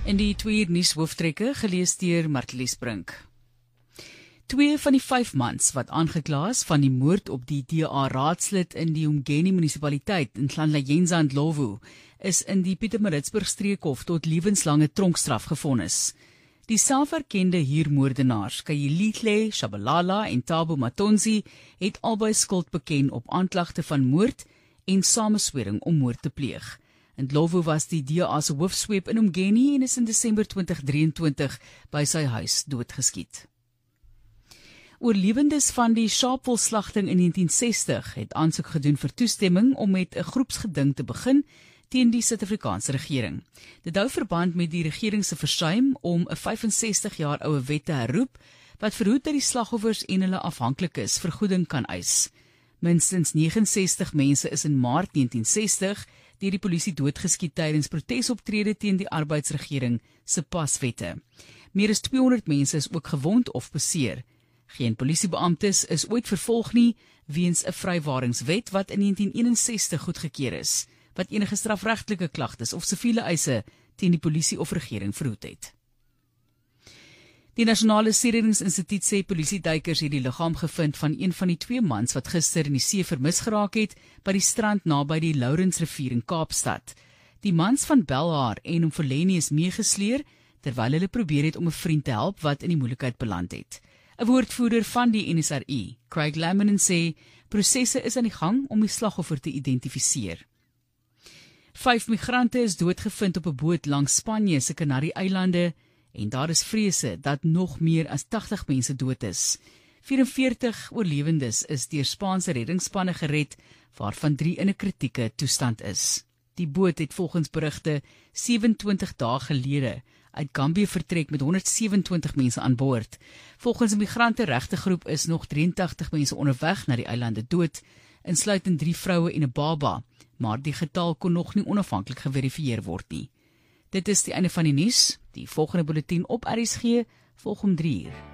In die 2 uur nuus hooftrekke gelees deur Martelies Brink. 2 van die 5 mans wat aangekla is van die moord op die DA-raadslid in die Umgeni munisipaliteit in Nhlanhla Ndlovu is in die Pietermaritzburg streekhof tot lewenslange tronkstraf gevonnis. Die selferkende huurmoordenaars Kayilihle Shabalala en Thabo Matonzi het albei skuld beken op aanklagte van moord en sameswering om moord te pleeg. Ndlovu was die DA se hoofsweep in Umgeni en is in Desember 2023 by sy huis doodgeskiet. Oorlewendes van die Sharpeville-slagting in 1960 het aansoek gedoen vir toestemming om met 'n groepsgeding te begin teen die Suid-Afrikaanse regering. Dit hou verband met die regering se versuim om 'n 65 jaar oue wet te herroep wat verhoed dat die slagoffers en hulle afhanklikes vergoeding kan eis. Minstens 69 mense is in Maart 1960 deur die polisie doodgeskiet tydens protesoptrede teen die arbeidsregering se paswette. Meer as 200 mense is ook gewond of beseer. Geen polisiebeamptes is ooit vervolg nie weens 'n vrywaringswet wat in 1961 goedgekeur is, wat enige strafregtelike klagtes of siviele eise teen die polisie of regering verhoed het. Die Nasionale Seereddingsinstituut sê polisieduikers het die liggaam gevind van een van die 2 mans wat gister in die see vermis geraak het by die strand naby die Lourensrivier in Kaapstad. Die mans van Belhar en Umfuleni is meegesleer terwyl hulle probeer het om 'n vriend te help wat in die moeilikheid beland het. 'n Woordvoerder van die NSRI, Craig Laminen, sê prosesse is aan die gang om die slagoffer te identifiseer. 5 migrante is doodgevind op 'n boot langs Spanje se Kanarie-eilande en daar is vrese dat nog meer as 80 mense dood is. 44 oorlewendes is deur Spaanse reddingsspanne gered, waarvan 3 in 'n kritieke toestand is. Die boot het volgens berigte 27 dae gelede uit Gambia vertrek met 127 mense aan boord. Volgens 'n migrantenregtegroep is nog 83 mense onderweg na die eilande dood, insluitend 3 vroue en 'n baba, maar die getal kon nog nie onafhanklik geverifieer word nie. Dit is die einde van die nuus. Die volgende bulletin op RSG volg om 3 uur.